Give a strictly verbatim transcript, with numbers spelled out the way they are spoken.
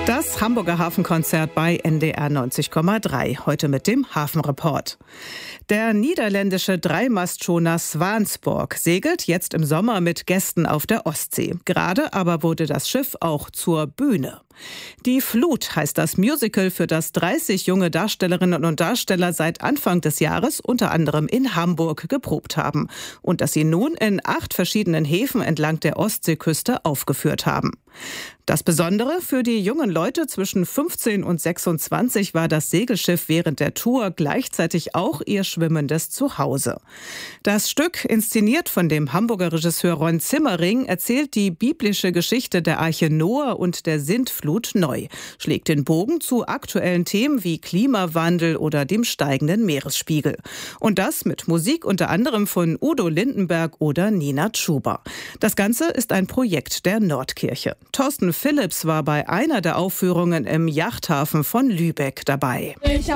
Das Hamburger Hafenkonzert bei N D R neunzig Komma drei. Heute mit dem Hafenreport. Der niederländische Dreimastschoner Swansborg segelt jetzt im Sommer mit Gästen auf der Ostsee. Gerade aber wurde das Schiff auch zur Bühne. Die Flut heißt das Musical, für das dreißig junge Darstellerinnen und Darsteller seit Anfang des Jahres unter anderem in Hamburg geprobt haben und das sie nun in acht verschiedenen Häfen entlang der Ostseeküste aufgeführt haben. Das Besondere für die jungen Leute zwischen fünfzehn und sechsundzwanzig war das Segelschiff während der Tour gleichzeitig auch ihr schwimmendes Zuhause. Das Stück, inszeniert von dem Hamburger Regisseur Ron Zimmering, erzählt die biblische Geschichte der Arche Noah und der Sintflut neu, schlägt den Bogen zu aktuellen Themen wie Klimawandel oder dem steigenden Meeresspiegel. Und das mit Musik unter anderem von Udo Lindenberg oder Nina Chuba. Das Ganze ist ein Projekt der Nordkirche. Thorsten Phillips war bei einer der Aufführungen im Yachthafen von Lübeck dabei. Ich